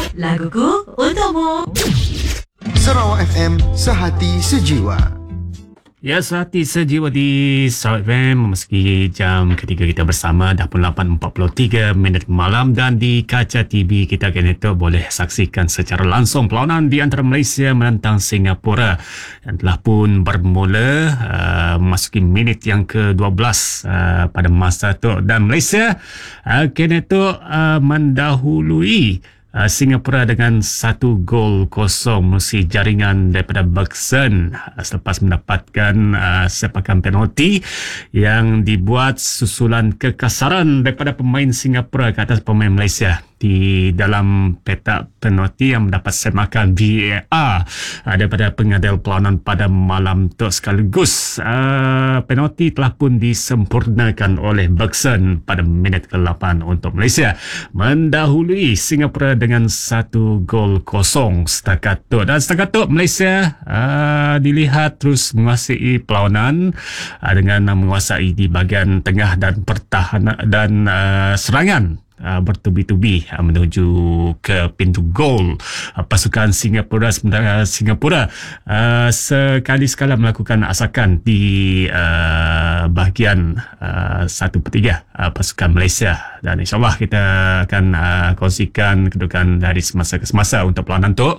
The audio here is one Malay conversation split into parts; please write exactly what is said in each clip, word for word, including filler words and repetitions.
Laguku untukmu. Sarawak F M, sehati sejiwa. Ya, sehati sejiwa di Sarawak F M. Meski jam ketiga kita bersama, dah pun lapan empat puluh tiga minit malam, dan di kaca T V kita kini tu boleh saksikan secara langsung perlawanan di antara Malaysia menentang Singapura yang telah pun bermula uh, memasuki minit yang ke dua belas uh, pada masa tu, dan Malaysia uh, kini tu uh, mendahului Uh, Singapura dengan satu gol kosong melalui jaringan daripada Bergson uh, selepas mendapatkan uh, sepakan penalti yang dibuat susulan kekasaran daripada pemain Singapura ke atas pemain Malaysia di dalam petak penalti yang mendapat semakan V A R uh, daripada pengadil perlawanan pada malam itu. Sekaligus uh, penalti telah pun disempurnakan oleh Bergson pada minit ke lapan untuk Malaysia mendahului Singapura dengan satu gol kosong setakat tu. Dan setakat tu Malaysia uh, dilihat terus menguasai perlawanan uh, dengan menguasai di bahagian tengah dan pertahanan dan uh, serangan Uh, bertubi-tubi uh, menuju ke pintu gol uh, pasukan Singapura. Sementara Singapura uh, sekali sekala melakukan asakan di uh, bahagian uh, satu per tiga uh, pasukan Malaysia, dan insyaAllah kita akan uh, kongsikan kedudukan dari semasa ke semasa untuk perlawanan tu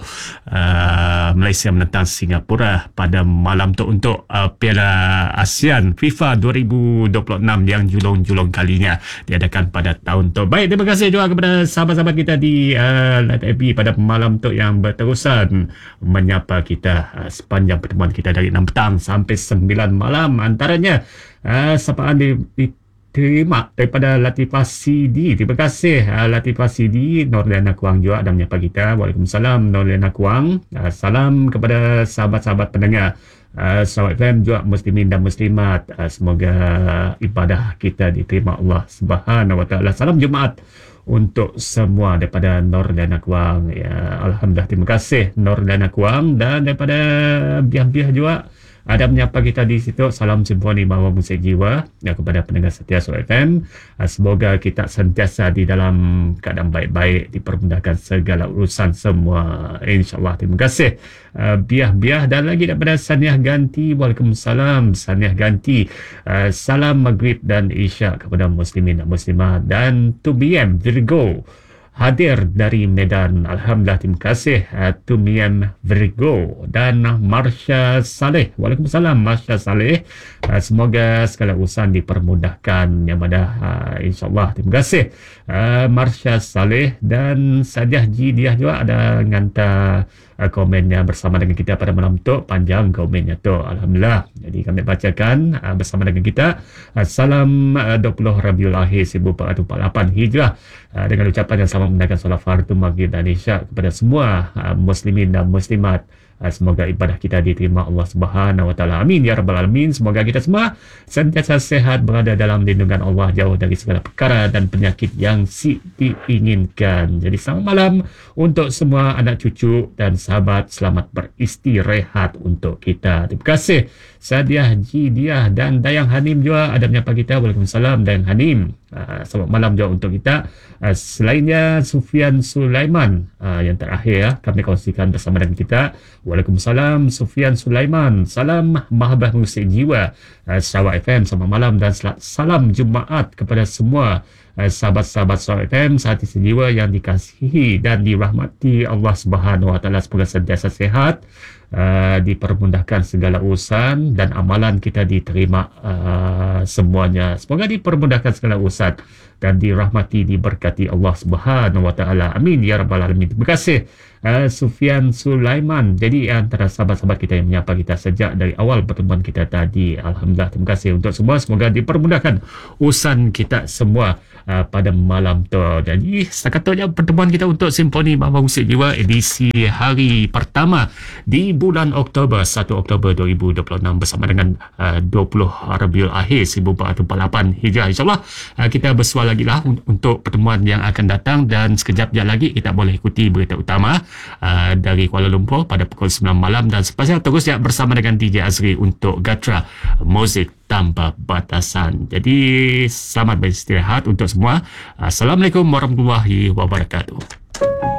uh, Malaysia menentang Singapura pada malam tu untuk uh, Piala ASEAN FIFA dua ribu dua puluh enam yang julung-julung kalinya diadakan pada tahun tu. Baik, terima kasih juga kepada sahabat-sahabat kita di uh, Live F B pada malam tu yang berterusan menyapa kita uh, sepanjang pertemuan kita dari enam petang sampai sembilan malam. Antaranya uh, sapaan di, diterima daripada Latifah Sidi. Terima kasih uh, Latifah Sidi. Norliana Kuang juga ada menyapa kita. Waalaikumsalam Norliana Kuang. Uh, salam kepada sahabat-sahabat pendengar Uh, Sarawak F M juga, muslimin dan muslimat. Uh, semoga ibadah kita diterima Allah Subhanahu Wa Taala. Salam Jumaat untuk semua daripada Norliana Kuang. Ya, alhamdulillah, terima kasih Norliana Kuang. Dan daripada Biah-Biah juga ada menyapa kita di situ. Salam Simfoni Bahawa Musik Jiwa ya, kepada pendengar setia Sarawak F M. Uh, semoga kita sentiasa di dalam keadaan baik-baik, dipermudahkan segala urusan semua, insyaAllah. Terima kasih uh, Biah-Biah. Dan lagi daripada Saniah Ganti. Waalaikumsalam Saniah Ganti. Uh, salam Maghrib dan Isya kepada muslimin dan muslimat. Dan two B M Virgo hadir dari Medan. Alhamdulillah, terima kasih uh, Tumian Virgo. Dan uh, Marsha Saleh. Waalaikumsalam Marsha Saleh. Uh, semoga segala urusan dipermudahkan yang ada, uh, insyaAllah. Terima kasih uh, Marsha Saleh. Dan Sadiah Jidiah juga ada ngantar uh, komennya bersama dengan kita pada malam tu. Panjang komennya tu, alhamdulillah. Jadi kami bacakan uh, bersama dengan kita. uh, Salam uh, dua puluh Rabiul Akhir seribu empat ratus empat puluh lapan Hijrah uh, dengan ucapan yang sama menunaikan solat fardu maghrib dan isyak kepada semua uh, muslimin dan muslimat. Uh, semoga ibadah kita diterima Allah Subhanahu Wa Taala. Amin ya rabbal alamin. Semoga kita semua sentiasa sehat, berada dalam lindungan Allah, jauh dari segala perkara dan penyakit yang si diinginkan. Jadi selamat malam untuk semua anak cucu dan sahabat. Selamat beristirahat untuk kita. Terima kasih Sadiah Jidiah. Dan Dayang Hanim juga ada menyapa kita. Waalaikumsalam Dayang Hanim. Uh, selamat malam juga untuk kita. Uh, selainnya Sufian Sulaiman uh, yang terakhir ya, kami kongsikan bersama dengan kita. Waalaikumsalam Sufian Sulaiman. Salam Mahabbah Musik Jiwa uh, Sarawak F M. Selamat malam dan salam Jumaat kepada semua uh, sahabat-sahabat Sarawak F M sehati sejiwa yang dikasihi dan dirahmati Allah Subhanahu Wa Taala. Semoga sentiasa sehat, Uh, dipermudahkan segala urusan dan amalan kita diterima uh, semuanya. Semoga dipermudahkan segala urusan dan dirahmati, diberkati Allah Subhanahu Wa Taala. Amin ya rabbal alamin. Terima kasih uh, Sufian Sulaiman. Jadi antara sahabat-sahabat kita yang menyapa kita sejak dari awal pertemuan kita tadi. Alhamdulillah, terima kasih untuk semua. Semoga dipermudahkan urusan kita semua uh, pada malam tu. Jadi setakat tu pertemuan kita untuk Simfoni Bahawa Musik Jiwa edisi hari pertama di bulan Oktober, satu Oktober dua ribu dua puluh enam bersama dengan uh, dua puluh Rabiul Akhir seribu empat ratus empat puluh lapan Hijrah. InsyaAllah uh, kita bersua lagi lah un- untuk pertemuan yang akan datang, dan sekejap je lagi kita boleh ikuti berita utama uh, dari Kuala Lumpur pada pukul sembilan malam, dan sepasang terus ya bersama dengan D J Azri untuk Gatra Muzik Tanpa Batasan. Jadi selamat beristirahat untuk semua. Assalamualaikum warahmatullahi wabarakatuh.